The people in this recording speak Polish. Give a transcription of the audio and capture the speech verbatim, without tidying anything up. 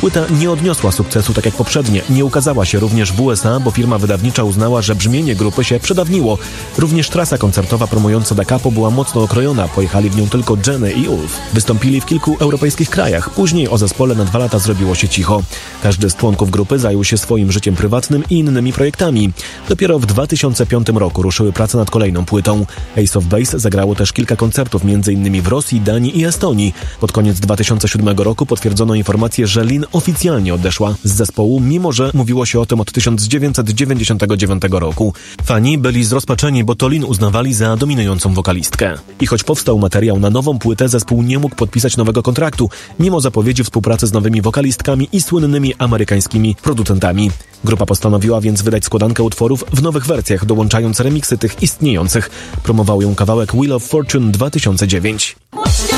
Płyta nie odniosła sukcesu tak jak poprzednie. Nie ukazała się również w U S A, bo firma wydawnicza uznała, że brzmienie grupy się przedawniło. Również trasa koncertowa promująca Da Capo była mocno okrojona. Pojechali w nią tylko Jenny i Ulf. Wystąpili w kilku europejskich krajach. Później o zespole na dwa lata zrobiło się cicho. Każdy z członków grupy zajął się swoim życiem prywatnym i innymi projektami. Dopiero w dwa tysiące piątym roku ruszyły prace nad kolejną płytą. Ace of Base zagrało też kilka koncertów, między innymi w Rosji, Danii i Estonii. Pod koniec dwa tysiące siódmego roku potwierdzono informację, że Lynn oficjalnie odeszła z zespołu, mimo że mówiło się o tym od tysiąc dziewięćset dziewięćdziesiątego dziewiątego roku. Fani byli zrozpaczeni, bo to Lynn uznawali za dominującą wokalistkę. I choć powstał materiał na nową płytę, zespół nie mógł podpisać nowego kontraktu, mimo zapowiedzi współpracy z nowymi wokalistkami i słynnymi amerykańskimi producentami. Grupa postanowiła więc wydać składankę utworów w nowych wersjach, dołączając remiksy tych istniejących. Promował ją kawałek Wheel of Fortune dwa tysiące dziewięć.